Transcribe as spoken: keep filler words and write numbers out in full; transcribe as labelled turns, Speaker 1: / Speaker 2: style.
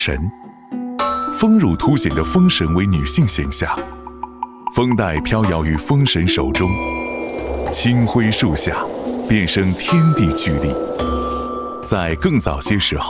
Speaker 1: 神。丰乳凸显的风神为女性形象，风带飘摇于风神手中，青晖树下，便生天地巨力。在更早些时候，